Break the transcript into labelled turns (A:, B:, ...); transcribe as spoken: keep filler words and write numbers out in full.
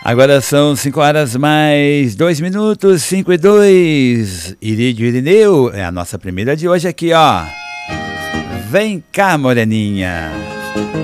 A: Agora são cinco horas mais dois minutos, cinco e dois. Irídio Irineu é a nossa primeira de hoje aqui, ó. Vem cá, moreninha.